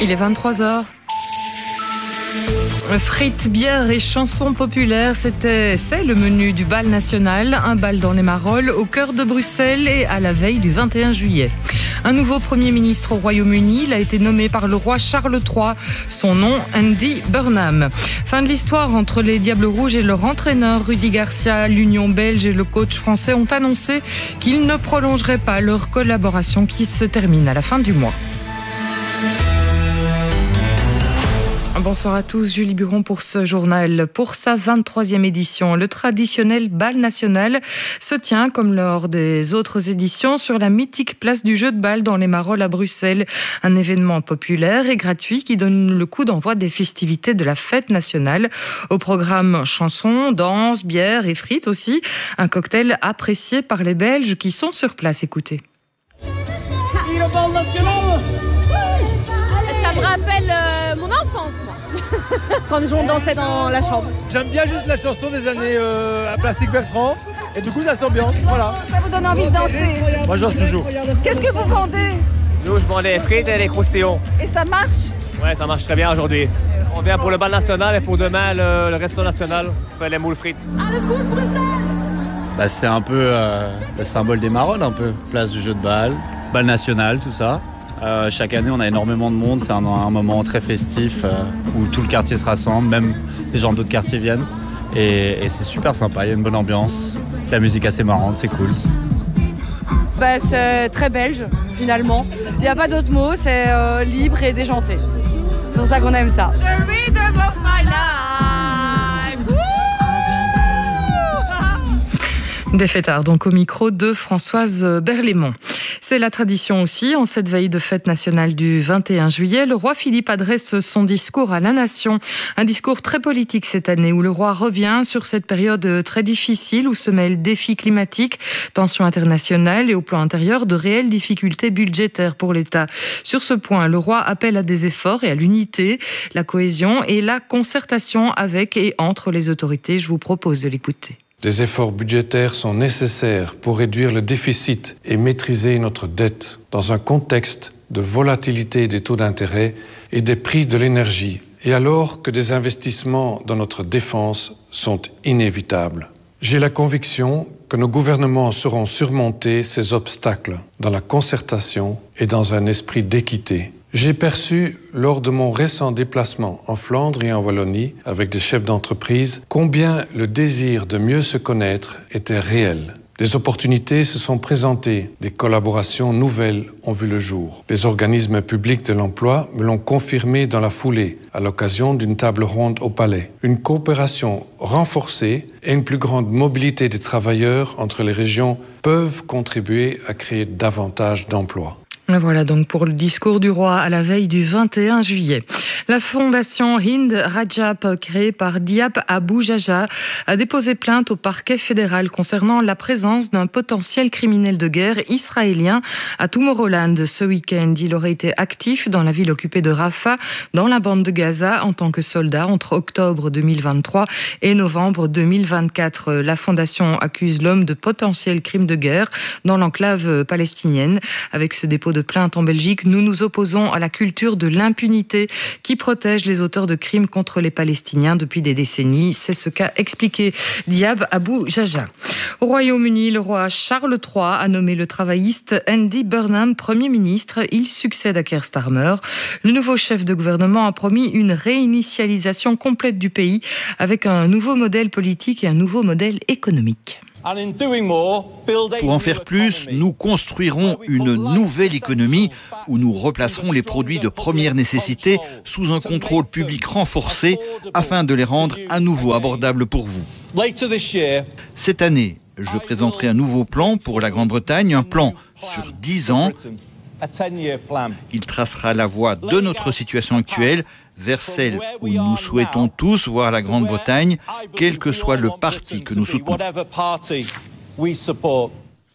Il est 23h. Frites, bières et chansons populaires, c'est le menu du bal national. Un bal dans les Marolles, au cœur de Bruxelles et à la veille du 21 juillet. Un nouveau Premier ministre au Royaume-Uni, il a été nommé par le roi Charles III. Son nom, Andy Burnham. Fin de l'histoire entre les Diables Rouges et leur entraîneur Rudy Garcia. L'Union belge et le coach français ont annoncé qu'ils ne prolongeraient pas leur collaboration qui se termine à la fin du mois. Bonsoir à tous, Julie Buron pour ce journal. Pour sa 23e édition, le traditionnel bal national se tient, comme lors des autres éditions, sur la mythique place du jeu de balle dans les Marolles à Bruxelles. Un événement populaire et gratuit qui donne le coup d'envoi des festivités de la fête nationale. Au programme chansons, danse, bière et frites aussi. Un cocktail apprécié par les Belges qui sont sur place. Écoutez. Le bal national. Ça me rappelle mon enfance, moi. Quand on dansait dans la chambre. J'aime bien juste la chanson des années à Plastique Bertrand. Et du coup, ça s'ambiance, voilà. Ça vous donne envie de danser? Moi, je danse toujours. Qu'est-ce que vous vendez? Nous, je vends des frites et des croustillons. Et ça marche? Ouais, ça marche très bien aujourd'hui. On vient pour le bal national et pour demain, le resto national. On fait les moules frites. Alles gut, Bruxelles! C'est un peu le symbole des Marolles, un peu. Place du jeu de balle, bal national, tout ça. Chaque année, on a énormément de monde. C'est un moment très festif où tout le quartier se rassemble, même les gens d'autres quartiers viennent. Et c'est super sympa, il y a une bonne ambiance. La musique assez marrante, c'est cool. C'est très belge, finalement. Il n'y a pas d'autre mot, c'est libre et déjanté. C'est pour ça qu'on aime ça. The rhythm of my life. Des fêtards, donc au micro de Françoise Berlaymont. C'est la tradition aussi, en cette veille de fête nationale du 21 juillet, le roi Philippe adresse son discours à la nation. Un discours très politique cette année, où le roi revient sur cette période très difficile, où se mêlent défis climatiques, tensions internationales et au plan intérieur, de réelles difficultés budgétaires pour l'État. Sur ce point, le roi appelle à des efforts et à l'unité, la cohésion et la concertation avec et entre les autorités. Je vous propose de l'écouter. Des efforts budgétaires sont nécessaires pour réduire le déficit et maîtriser notre dette dans un contexte de volatilité des taux d'intérêt et des prix de l'énergie, et alors que des investissements dans notre défense sont inévitables. J'ai la conviction que nos gouvernements sauront surmonter ces obstacles dans la concertation et dans un esprit d'équité. J'ai perçu, lors de mon récent déplacement en Flandre et en Wallonie, avec des chefs d'entreprise, combien le désir de mieux se connaître était réel. Des opportunités se sont présentées, des collaborations nouvelles ont vu le jour. Les organismes publics de l'emploi me l'ont confirmé dans la foulée, à l'occasion d'une table ronde au Palais. Une coopération renforcée et une plus grande mobilité des travailleurs entre les régions peuvent contribuer à créer davantage d'emplois. Voilà donc pour le discours du roi à la veille du 21 juillet. La fondation Hind Rajab, créée par Diab Abou Jaja, a déposé plainte au parquet fédéral concernant la présence d'un potentiel criminel de guerre israélien à Tomorrowland. Ce week-end, il aurait été actif dans la ville occupée de Rafah, dans la bande de Gaza, en tant que soldat entre octobre 2023 et novembre 2024. La fondation accuse l'homme de potentiels crimes de guerre dans l'enclave palestinienne. Avec ce dépôt de plainte en Belgique, nous nous opposons à la culture de l'impunité qui protège les auteurs de crimes contre les Palestiniens depuis des décennies. C'est ce qu'a expliqué Diab Abou Jaja. Au Royaume-Uni, le roi Charles III a nommé le travailliste Andy Burnham Premier ministre. Il succède à Keir Starmer. Le nouveau chef de gouvernement a promis une réinitialisation complète du pays avec un nouveau modèle politique et un nouveau modèle économique. Pour en faire plus, nous construirons une nouvelle économie où nous replacerons les produits de première nécessité sous un contrôle public renforcé afin de les rendre à nouveau abordables pour vous. Cette année, je présenterai un nouveau plan pour la Grande-Bretagne, un plan sur 10 ans. Il tracera la voie de notre situation actuelle vers celle où nous souhaitons tous voir la Grande-Bretagne, quel que soit le parti que nous soutenons.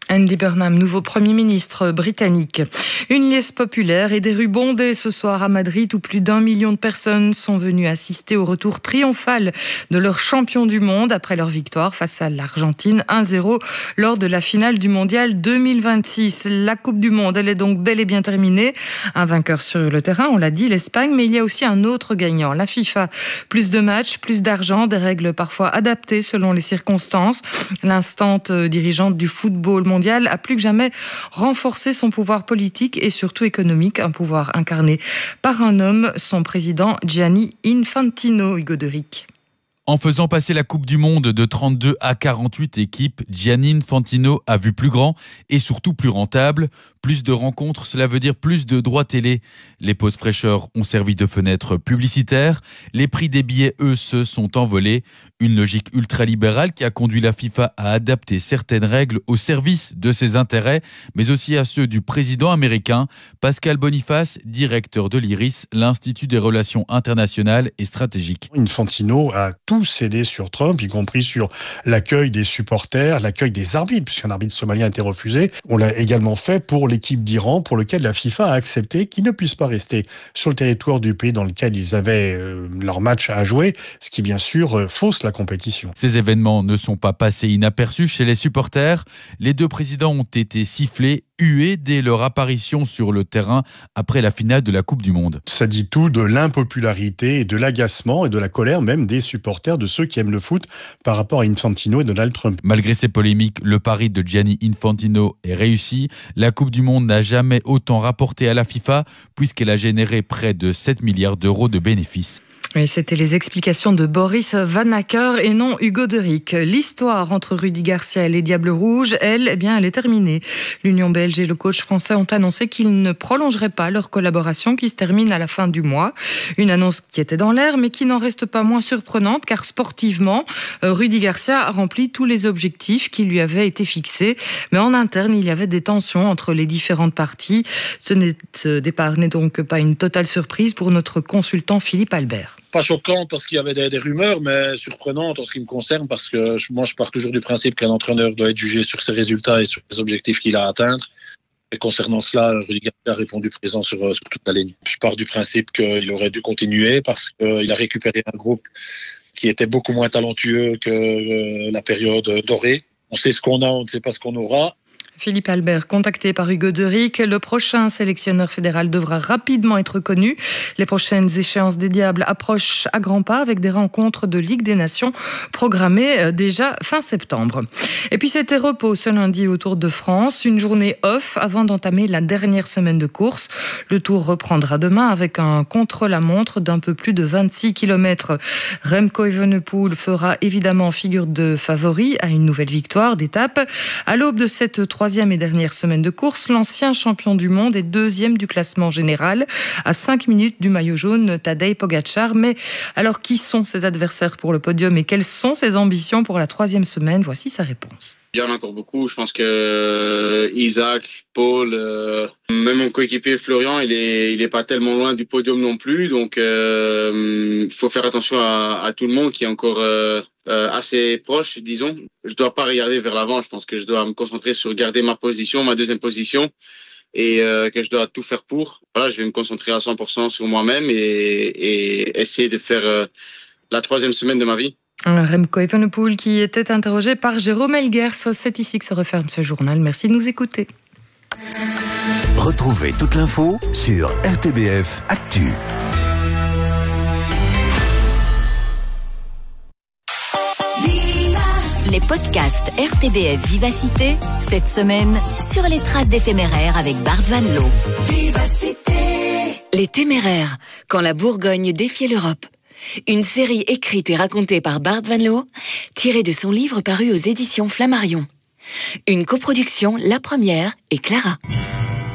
Andy Burnham, nouveau Premier ministre britannique. Une liesse populaire et des rues bondées ce soir à Madrid où plus d'1 million de personnes sont venues assister au retour triomphal de leur champion du monde après leur victoire face à l'Argentine 1-0 lors de la finale du Mondial 2026. La Coupe du Monde, elle est donc bel et bien terminée. Un vainqueur sur le terrain, on l'a dit, l'Espagne, mais il y a aussi un autre gagnant, la FIFA. Plus de matchs, plus d'argent, des règles parfois adaptées selon les circonstances. L'instante dirigeante du football mondial a plus que jamais renforcé son pouvoir politique et surtout économique, un pouvoir incarné par un homme, son président Gianni Infantino, Hugo Deric. En faisant passer la Coupe du Monde de 32 à 48 équipes, Gianni Infantino a vu plus grand et surtout plus rentable. Plus de rencontres, cela veut dire plus de droits télé. Les pauses fraîcheurs ont servi de fenêtre publicitaire. Les prix des billets, eux, se sont envolés. Une logique ultralibérale qui a conduit la FIFA à adapter certaines règles au service de ses intérêts, mais aussi à ceux du président américain. Pascal Boniface, directeur de l'IRIS, l'Institut des relations internationales et stratégiques. Infantino a tout cédé sur Trump, y compris sur l'accueil des supporters, l'accueil des arbitres, puisqu'un arbitre somalien a été refusé. On l'a également fait pour l'équipe d'Iran, pour lequel la FIFA a accepté qu'ils ne puissent pas rester sur le territoire du pays dans lequel ils avaient leur match à jouer, ce qui bien sûr fausse la compétition. Ces événements ne sont pas passés inaperçus chez les supporters. Les deux présidents ont été sifflés, hués dès leur apparition sur le terrain après la finale de la Coupe du Monde. Ça dit tout de l'impopularité et de l'agacement et de la colère même des supporters, de ceux qui aiment le foot par rapport à Infantino et Donald Trump. Malgré ces polémiques, le pari de Gianni Infantino est réussi. La Coupe du Monde n'a jamais autant rapporté à la FIFA puisqu'elle a généré près de 7 milliards d'euros de bénéfices. Oui, c'était les explications de Boris Vanacker et non Hugo Deric. L'histoire entre Rudy Garcia et les Diables Rouges, elle est terminée. L'Union belge et le coach français ont annoncé qu'ils ne prolongeraient pas leur collaboration qui se termine à la fin du mois. Une annonce qui était dans l'air, mais qui n'en reste pas moins surprenante, car sportivement, Rudy Garcia a rempli tous les objectifs qui lui avaient été fixés. Mais en interne, il y avait des tensions entre les différentes parties. Ce départ n'est donc pas une totale surprise pour notre consultant Philippe Albert. Pas choquant parce qu'il y avait des rumeurs, mais surprenante en ce qui me concerne parce que moi je pars toujours du principe qu'un entraîneur doit être jugé sur ses résultats et sur les objectifs qu'il a à atteindre. Et concernant cela, Rudy Garcia a répondu présent sur toute la ligne. Je pars du principe qu'il aurait dû continuer parce qu'il a récupéré un groupe qui était beaucoup moins talentueux que la période dorée. On sait ce qu'on a, on ne sait pas ce qu'on aura. Philippe Albert, contacté par Hugo Deric, le prochain sélectionneur fédéral devra rapidement être connu. Les prochaines échéances des Diables approchent à grands pas avec des rencontres de Ligue des Nations programmées déjà fin septembre. Et puis c'était repos ce lundi au Tour de France, une journée off avant d'entamer la dernière semaine de course. Le Tour reprendra demain avec un contre-la-montre d'un peu plus de 26 km. Remco Evenepoel fera évidemment figure de favori à une nouvelle victoire d'étape. À l'aube de cette troisième et dernière semaine de course, l'ancien champion du monde est deuxième du classement général à 5 minutes du maillot jaune Tadej Pogačar. Mais alors qui sont ses adversaires pour le podium et quelles sont ses ambitions pour la troisième semaine? Voici sa réponse. Il y en a encore beaucoup. Je pense que Isaac, Paul, même mon coéquipier Florian, il est pas tellement loin du podium non plus. Donc, il faut faire attention à tout le monde qui est encore assez proche, disons. Je dois pas regarder vers l'avant. Je pense que je dois me concentrer sur garder ma position, ma deuxième position, et que je dois tout faire pour. Voilà, je vais me concentrer à 100% sur moi-même et essayer de faire la troisième semaine de ma vie. Remco Evenepoel qui était interrogé par Jérôme Elguers. C'est ici que se referme ce journal. Merci de nous écouter. Retrouvez toute l'info sur RTBF Actu. Les podcasts RTBF Vivacité, cette semaine, sur les traces des téméraires avec Bart Van Loo. Vivacité. Les téméraires, quand la Bourgogne défiait l'Europe. Une série écrite et racontée par Bart Van Loo, tirée de son livre paru aux éditions Flammarion. Une coproduction La Première et Clara.